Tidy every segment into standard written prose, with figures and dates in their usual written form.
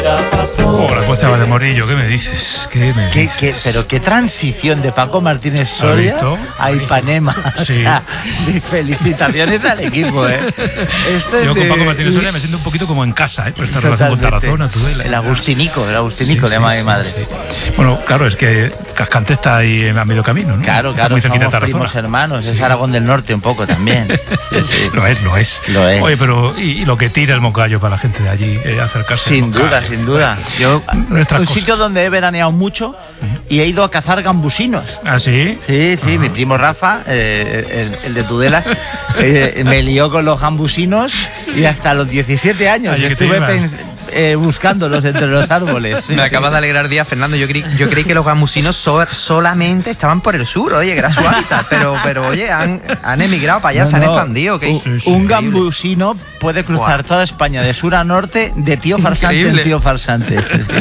Oh, la Cuesta de Morillo, ¿qué me dices? Pero qué transición de Paco Martínez Soria a Ipanema. Sí. O sea, felicitaciones al equipo, ¿eh? Yo con Paco Martínez Soria me siento un poquito como en casa, ¿eh? Por esta relación con Tarazona, Tudela. El Agustinico, le llama mi madre. Sí. Bueno, claro, es que Cascante está ahí a medio camino, ¿no? Claro, muy cerquita de somos primos hermanos, es Aragón del Norte un poco también. Sí. Lo es. Oye, pero y lo que tira el Moncayo para la gente de allí, acercarse. Sin duda. Yo, un sitio donde he veraneado mucho y he ido a cazar gambusinos. ¿Ah, sí? Sí, mi primo Rafa, el de Tudela, me lió con los gambusinos y hasta los 17 años estuve buscándolos entre los árboles. Me acabas de alegrar día, Fernando. Yo creí que los gambusinos solamente estaban por el sur, oye, que era su hábitat, pero oye, han emigrado para allá, se han expandido. Un gambusino puede cruzar toda España de sur a norte, de tío farsante en tío farsante.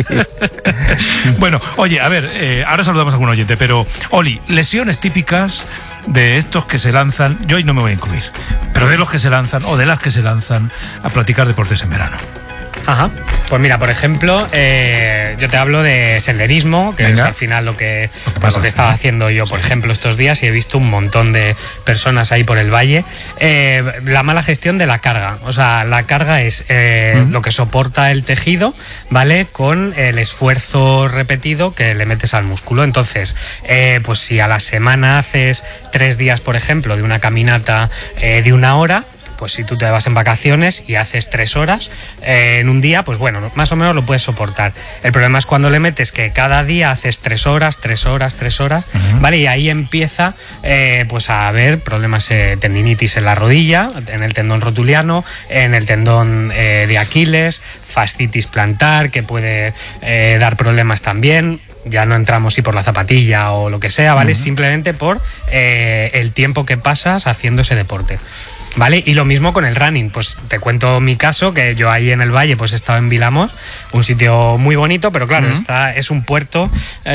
Bueno, oye, a ver, ahora saludamos a algún oyente, pero Oli, lesiones típicas de estos que se lanzan, yo hoy no me voy a incluir, pero de los que se lanzan o de las que se lanzan a practicar deportes en verano. Ajá. Pues mira, por ejemplo, yo te hablo de senderismo, que es al final lo que estaba haciendo yo, por ejemplo, estos días, y he visto un montón de personas ahí por el valle. La mala gestión de la carga. O sea, la carga es lo que soporta el tejido, ¿vale? Con el esfuerzo repetido que le metes al músculo. Entonces, pues si a la semana haces 3 días, por ejemplo, de una caminata de 1 hora, pues si tú te vas en vacaciones y haces 3 horas en un día, pues bueno, más o menos lo puedes soportar. El problema es cuando le metes que cada día haces 3 horas, ¿vale? Y ahí empieza pues a haber problemas, tendinitis en la rodilla, en el tendón rotuliano, en el tendón de Aquiles, fascitis plantar, que puede dar problemas también. Ya no entramos si por la zapatilla o lo que sea, ¿vale? Simplemente por el tiempo que pasas haciendo ese deporte. ¿Vale? Y lo mismo con el running, pues te cuento mi caso, que yo ahí en el valle pues he estado en Vilamos, un sitio muy bonito, pero claro, es un puerto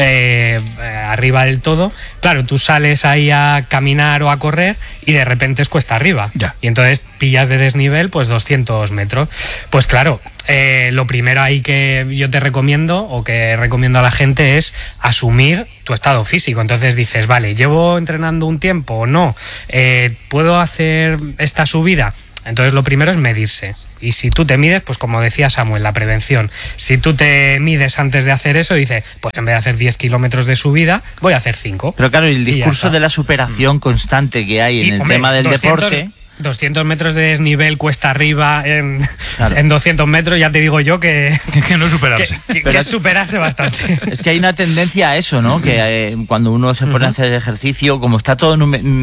arriba del todo. Claro, tú sales ahí a caminar o a correr y de repente es cuesta arriba. Ya. Y entonces pillas de desnivel pues 200 metros. Pues claro, lo primero ahí que yo te recomiendo o que recomiendo a la gente es asumir tu estado físico. Entonces dices, vale, llevo entrenando un tiempo o no, puedo hacer esta subida. Entonces lo primero es medirse. Y si tú te mides, pues como decía Samuel, la prevención. Si tú te mides antes de hacer eso, dices, pues en vez de hacer 10 kilómetros de subida, voy a hacer 5. Pero claro, el discurso de la superación constante que hay en el tema del deporte... 200 metros de desnivel cuesta arriba en 200 metros, ya te digo yo que no superarse. Que es superarse bastante. Es que hay una tendencia a eso, ¿no? Que cuando uno se pone a hacer ejercicio, como está todo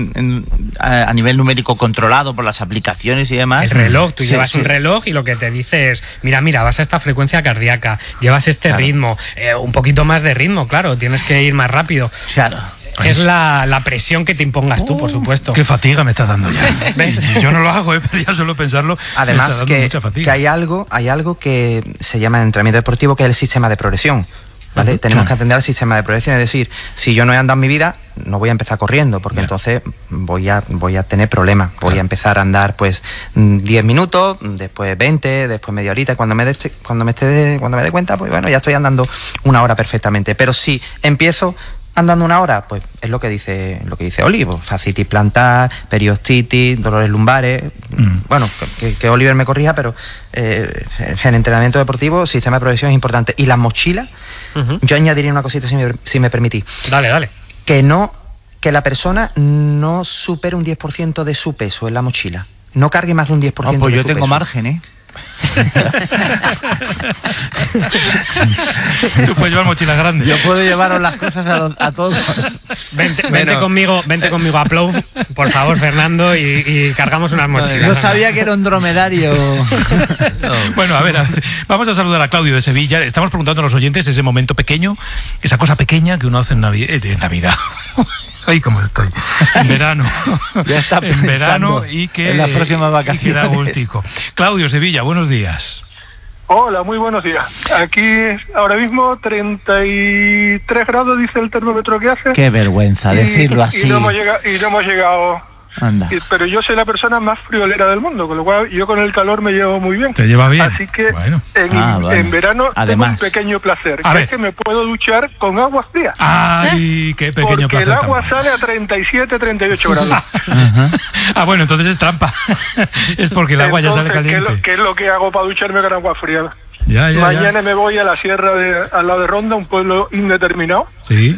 a nivel numérico controlado por las aplicaciones y demás... El reloj, tú llevas un reloj y lo que te dice es, mira, vas a esta frecuencia cardíaca, llevas este ritmo, un poquito más de ritmo, claro, tienes que ir más rápido. Claro. Es la presión que te impongas tú, por supuesto. Qué fatiga me estás dando ya. ¿Ves? Yo no lo hago, pero ya solo pensarlo. Además que hay algo que se llama en entrenamiento deportivo, que es el sistema de progresión. ¿Vale? Tenemos que atender al sistema de progresión, es decir, si yo no he andado en mi vida, no voy a empezar corriendo, porque entonces voy a tener problemas. Voy a empezar a andar pues 10 minutos, después 20, después media horita, cuando me dé cuenta, pues bueno, ya estoy andando 1 hora perfectamente. Pero si empiezo andando 1 hora, pues es lo que dice Oli, pues, fascitis plantar, periostitis, dolores lumbares. Bueno, que Oliver me corrija, pero en entrenamiento deportivo, sistema de progresión es importante. Y las mochilas, yo añadiría una cosita, si me permitís. Dale. Que la persona no supere un 10% de su peso en la mochila. No cargue más de un 10% de su peso. Pues yo tengo margen, ¿eh? Tú puedes llevar mochilas grandes. Yo puedo llevaros las cosas a todos. Vente conmigo a Plough, por favor, Fernando, y cargamos unas mochilas. No sabía que era un dromedario. Bueno, a ver, vamos a saludar a Claudio de Sevilla. Estamos preguntando a los oyentes ese momento pequeño, esa cosa pequeña que uno hace en Navidad. Ay, cómo estoy. En verano. Ya está en verano y que en las próximas vacaciones. Y que da gustico. Claudio, Sevilla, buenos días. Hola, muy buenos días. Aquí ahora mismo 33 grados dice el termómetro que hace. Qué vergüenza decirlo así. Y no hemos llegado Anda. Pero yo soy la persona más friolera del mundo, con lo cual yo con el calor me llevo muy bien. ¿Te lleva bien? Así que bueno. en verano además tengo un pequeño placer, que es que me puedo duchar con agua fría. ¡Ay, qué pequeño porque placer! Porque el agua sale a 37, 38 grados. Bueno, entonces es trampa. Es porque el agua ya sale caliente. ¿Qué es lo que hago para ducharme con agua fría? Mañana me voy a la sierra al lado de Ronda, un pueblo indeterminado. Sí.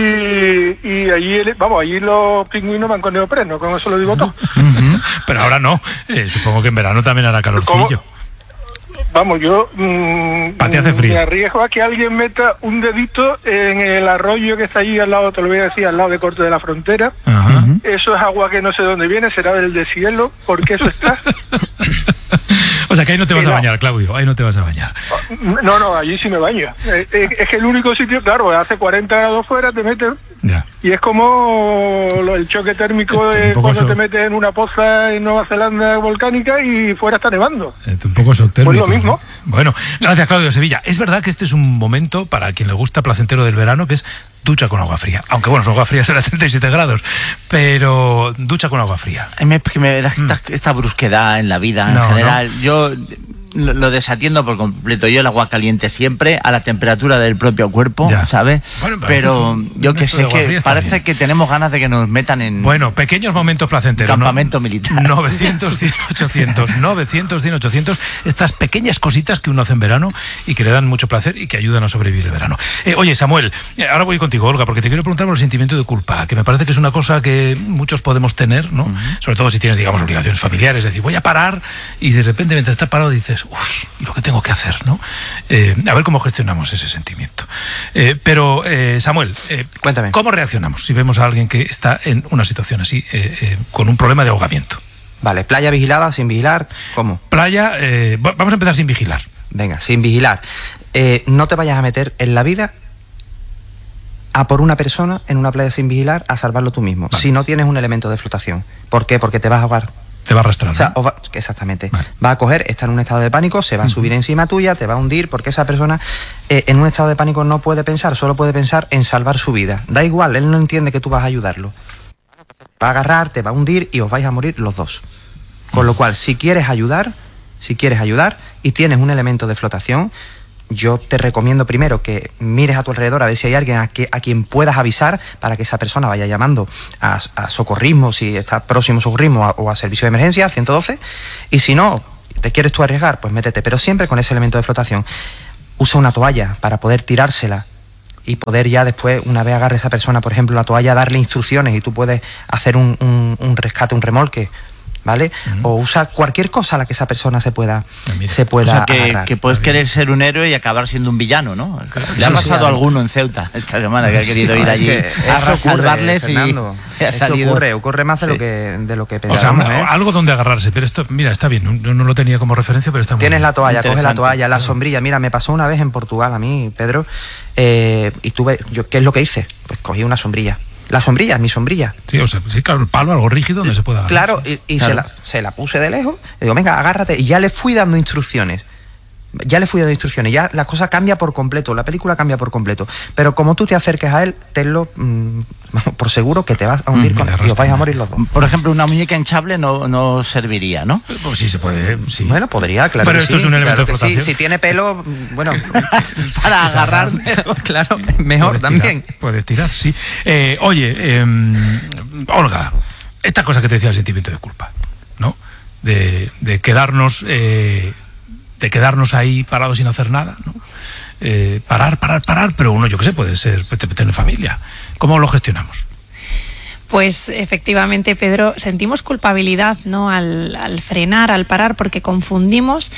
Y allí los pingüinos van con neopreno, con eso lo digo todo. Pero ahora no. Supongo que en verano también hará calorcillo. Vamos, yo ¿Para ti hace frío? Me arriesgo a que alguien meta un dedito en el arroyo que está allí al lado, te lo voy a decir, al lado de Corte de la Frontera. Eso es agua que no sé dónde viene, será del deshielo, porque eso está... O sea que ahí no te vas a bañar, Claudio, ahí no te vas a bañar. No, allí sí me baño. Es que el único sitio, claro, hace 40 grados fuera, te metes... Ya. Y es como el choque térmico de cuando te metes en una poza en Nueva Zelanda volcánica y fuera está nevando. Un poco térmico. Pues lo mismo. Bueno, gracias, Claudio Sevilla. Es verdad que este es un momento para quien le gusta placentero del verano, que es ducha con agua fría. Aunque bueno, su agua fría será 37 grados, pero ducha con agua fría. Me da esta brusquedad en la vida en general. Yo lo desatiendo por completo. Yo el agua caliente siempre a la temperatura del propio cuerpo, ¿sabes? Bueno, pero yo que sé, que parece que tenemos ganas de que nos metan en... Bueno, pequeños momentos placenteros. Campamento militar. 900, 100, 800, 900, 100, 800. Estas pequeñas cositas que uno hace en verano y que le dan mucho placer y que ayudan a sobrevivir el verano. Oye, Samuel, ahora voy contigo, Olga, porque te quiero preguntar por el sentimiento de culpa, que me parece que es una cosa que muchos podemos tener, ¿no? Sobre todo si tienes, digamos, obligaciones familiares. Es decir, voy a parar y de repente mientras estás parado dices, uy, lo que tengo que hacer, ¿no? A ver cómo gestionamos ese sentimiento. Pero, Samuel, cuéntame. ¿Cómo reaccionamos si vemos a alguien que está en una situación así, con un problema de ahogamiento? Vale, playa vigilada, sin vigilar, ¿cómo? Playa, vamos a empezar sin vigilar. Venga, sin vigilar. No te vayas a meter en la vida a por una persona en una playa sin vigilar a salvarlo tú mismo, si no tienes un elemento de flotación. ¿Por qué? Porque te vas a ahogar. Te va a arrastrar. O sea, exactamente. Vale. Va a coger, está en un estado de pánico, se va a subir encima tuya, te va a hundir, porque esa persona en un estado de pánico no puede pensar, solo puede pensar en salvar su vida. Da igual, él no entiende que tú vas a ayudarlo. Va a agarrar, te va a hundir y os vais a morir los dos. Con lo cual, si quieres ayudar y tienes un elemento de flotación, yo te recomiendo primero que mires a tu alrededor a ver si hay alguien a quien puedas avisar para que esa persona vaya llamando a socorrismo, si está próximo socorrismo, o a servicio de emergencia, al 112, y si no, te quieres tú arriesgar, pues métete, pero siempre con ese elemento de flotación. Usa una toalla para poder tirársela y poder ya después, una vez agarre esa persona, por ejemplo, la toalla, darle instrucciones y tú puedes hacer un rescate, un remolque, ¿vale? O usa cualquier cosa a la que esa persona se pueda o sea, que puedes querer ser un héroe y acabar siendo un villano, ¿no? Le ha pasado a alguno en Ceuta esta semana que ha querido ir allí a salvarles, Fernando, y ha salido. Ocurre más de lo que pensamos. O sea, algo donde agarrarse, pero esto, mira, está bien, no lo tenía como referencia, pero está muy bien. Tienes la toalla, coge la toalla, la sombrilla. Mira, me pasó una vez en Portugal a mí, Pedro, y tuve, ¿qué es lo que hice? Pues cogí una sombrilla. La sombrilla, mi sombrilla. Sí, o sea, sí, claro, el palo, algo rígido donde se pueda agarrar. Claro, y claro. Se la puse de lejos, le digo, venga, agárrate, y ya le fui dando instrucciones. Ya la cosa cambia por completo, la película cambia por completo. Pero como tú te acerques a él, tenlo por seguro que te vas a hundir y os vais a morir los dos. Por ejemplo, una muñeca hinchable no serviría, ¿no? Pues sí, se puede. Sí. Bueno, podría, claro. Pero esto es un elemento de flotación. Si tiene pelo, bueno. para agarrar. Claro, mejor también. Puedes tirar, sí. Oye, Olga, esta cosa que te decía el sentimiento de culpa, ¿no? De quedarnos ahí parados sin hacer nada, ¿no? Parar, pero uno, yo qué sé, puede tener familia. ¿Cómo lo gestionamos? Pues efectivamente, Pedro, sentimos culpabilidad, ¿no? Al frenar, al parar, porque confundimos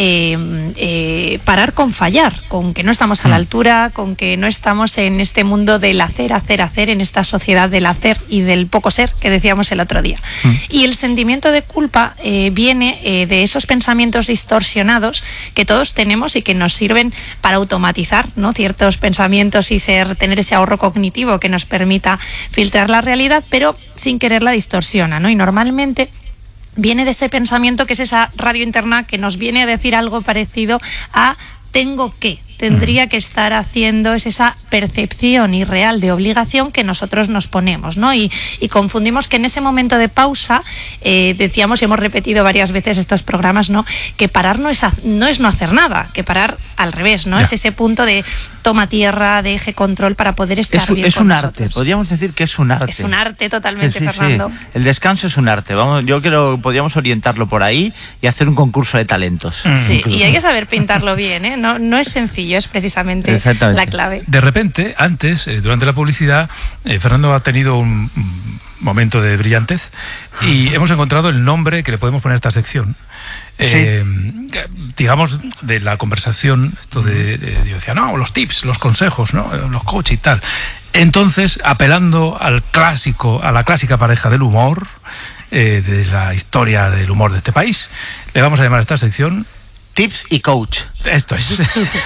parar con fallar, con que no estamos a la altura, con que no estamos en este mundo del hacer, en esta sociedad del hacer y del poco ser que decíamos el otro día. Y el sentimiento de culpa viene de esos pensamientos distorsionados que todos tenemos y que nos sirven para automatizar, ¿no? Ciertos pensamientos y tener ese ahorro cognitivo que nos permita filtrar la realidad, pero sin querer la distorsiona, ¿no? Y normalmente viene de ese pensamiento que es esa radio interna que nos viene a decir algo parecido a tengo que, tendría que estar haciendo es esa percepción irreal de obligación que nosotros nos ponemos, ¿no? Y confundimos que en ese momento de pausa, decíamos y hemos repetido varias veces estos programas, ¿no? Que parar no es no hacer nada, que parar al revés, ¿no? Es ese punto de toma tierra, de eje control para poder estar bien es con un nosotros. Arte, podríamos decir que es un arte. Es un arte totalmente, Fernando. Sí. El descanso es un arte. Vamos, yo creo que podríamos orientarlo por ahí y hacer un concurso de talentos. Sí, y hay que saber pintarlo bien, ¿eh? No es sencillo, es precisamente la clave. De repente, antes, durante la publicidad, Fernando ha tenido un momento de brillantez y hemos encontrado el nombre que le podemos poner a esta sección. Digamos, de la conversación, esto yo decía, no, los tips, los consejos, ¿no? Los coach y tal. Entonces, apelando a la clásica pareja del humor, de la historia del humor de este país, le vamos a llamar a esta sección Tips y Coach. Esto es.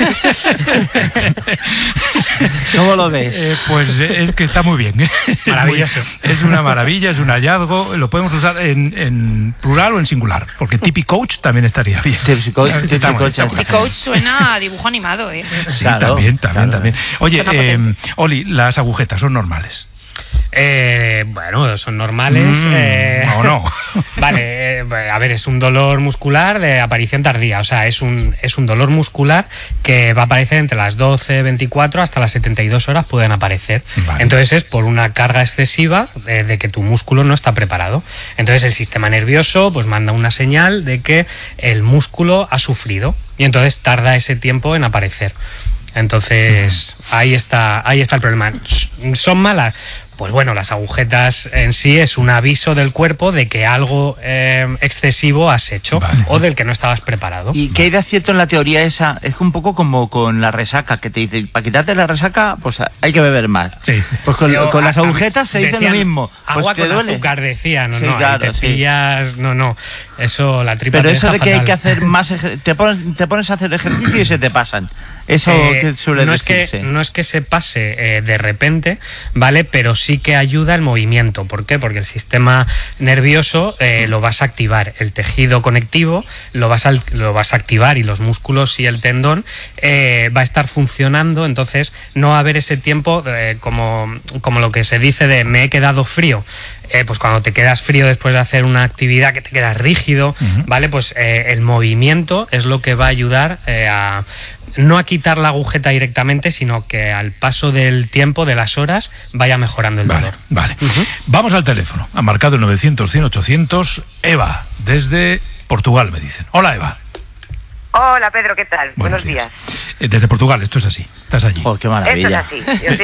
¿Cómo lo ves? Pues es que está muy bien. Maravilloso. Es una maravilla, es un hallazgo. Lo podemos usar en plural o en singular, porque Tip y Coach también estaría bien. Tips y Coach. Tip y Coach suena a dibujo animado, ¿eh? Sí, claro, también. Oye, Oli, las agujetas son normales. Bueno, son normales. ¿O no? Vale, a ver, es un dolor muscular de aparición tardía. O sea, es un dolor muscular que va a aparecer entre las 12, 24 hasta las 72 horas pueden aparecer. Vale. Entonces es por una carga excesiva de que tu músculo no está preparado. Entonces el sistema nervioso pues manda una señal de que el músculo ha sufrido y entonces tarda ese tiempo en aparecer. Entonces ahí está el problema. ¿Son malas? Pues bueno, las agujetas en sí es un aviso del cuerpo de que algo excesivo has hecho, o del que no estabas preparado. ¿Y qué hay de cierto en la teoría esa? Es un poco como con la resaca, que te dicen, para quitarte la resaca, pues hay que beber más. Sí. Pues con las agujetas te dicen lo mismo. Pues agua con duele. azúcar, decían, Sí, claro, te pillas, eso, la tripa. Pero te eso deja de que fatal. hay que hacer más, te pones a hacer ejercicio y se te pasan. Eso que suele decirse. No es que se pase de repente, ¿vale? Pero sí que ayuda el movimiento. ¿Por qué? Porque el sistema nervioso lo vas a activar, el tejido conectivo lo vas a activar y los músculos y el tendón va a estar funcionando, entonces no va a haber ese tiempo como lo que se dice de me he quedado frío. Pues cuando te quedas frío después de hacer una actividad que te quedas rígido, ¿vale? Pues el movimiento es lo que va a ayudar no a quitar la agujeta directamente, sino que al paso del tiempo, de las horas, vaya mejorando el dolor. Vale. Vamos al teléfono. Ha marcado el 900-100-800. Eva, desde Portugal, me dicen. Hola, Eva. Hola, Pedro, ¿qué tal? Buenos días. Desde Portugal, esto es así. Estás allí. Oh, qué maravilla. Esto es así. Yo